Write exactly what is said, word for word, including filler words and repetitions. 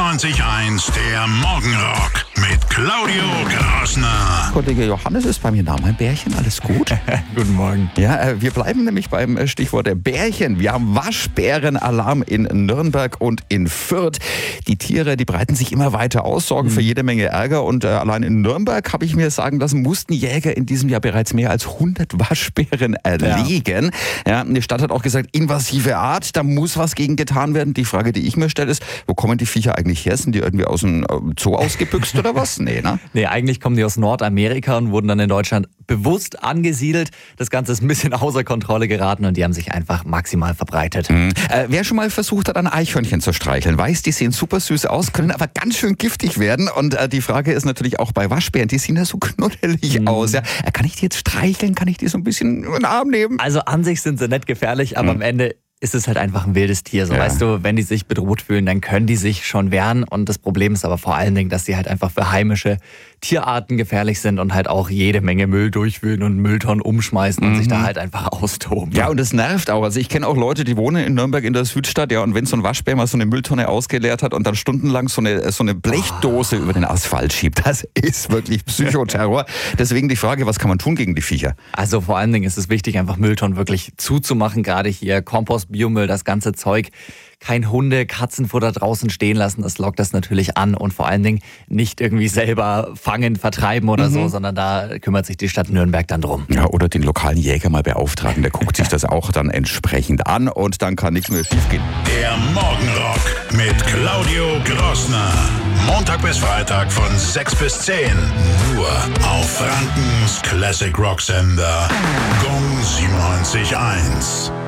siebenundneunzig eins, der Morgenrock mit Claudio Grassner. Kollege Johannes ist bei mir da. Mein Bärchen, alles gut? Guten Morgen. Ja, äh, wir bleiben nämlich beim äh, Stichwort der Bärchen. Wir haben Waschbärenalarm in Nürnberg und in Fürth. Die Tiere, die breiten sich immer weiter aus, sorgen mhm. für jede Menge Ärger. Und äh, allein in Nürnberg, habe ich mir sagen lassen, mussten Jäger in diesem Jahr bereits mehr als hundert Waschbären erlegen. Ja. Ja, die Stadt hat auch gesagt, invasive Art, da muss was gegen getan werden. Die Frage, die ich mir stelle, ist, wo kommen die Viecher eigentlich her? Sind die irgendwie aus dem Zoo ausgebüxt oder was? Nee, ne? Nee, eigentlich kommen die aus Nordamerika und wurden dann in Deutschland bewusst angesiedelt. Das Ganze ist ein bisschen außer Kontrolle geraten und die haben sich einfach maximal verbreitet. Mhm. Äh, wer schon mal versucht hat, ein Eichhörnchen zu streicheln, weiß, die sehen super süß aus, können aber ganz schön giftig werden. Und äh, die Frage ist natürlich auch bei Waschbären, die sehen ja so knuddelig mhm. aus. Ja? Äh, kann ich die jetzt streicheln? Kann ich die so ein bisschen in den Arm nehmen? Also an sich sind sie nicht gefährlich, aber mhm. am Ende ist es halt einfach ein wildes Tier. So, ja. Weißt du, wenn die sich bedroht fühlen, dann können die sich schon wehren. Und das Problem ist aber vor allen Dingen, dass sie halt einfach für heimische Tierarten gefährlich sind und halt auch jede Menge Müll durchwühlen und Mülltonnen umschmeißen und mhm. sich da halt einfach austoben. Ja, und das nervt auch. Also ich kenne auch Leute, die wohnen in Nürnberg in der Südstadt, ja, und wenn so ein Waschbär mal so eine Mülltonne ausgeleert hat und dann stundenlang so eine, so eine Blechdose oh. über den Asphalt schiebt, das ist wirklich Psychoterror. Deswegen die Frage, was kann man tun gegen die Viecher? Also vor allen Dingen ist es wichtig, einfach Mülltonnen wirklich zuzumachen, gerade hier Kompost, Biomüll, das ganze Zeug. Kein Hunde, Katzenfutter draußen stehen lassen, das lockt das natürlich an und vor allen Dingen nicht irgendwie selber fangen, vertreiben oder mhm. so, sondern da kümmert sich die Stadt Nürnberg dann drum. Ja, oder den lokalen Jäger mal beauftragen, der guckt sich das auch dann entsprechend an und dann kann nichts mehr schiefgehen. Der Morgenrock mit Claudio Grassner. Montag bis Freitag von sechs bis zehn. Nur auf Frankens Classic Rock Sender Gong siebenundneunzig eins.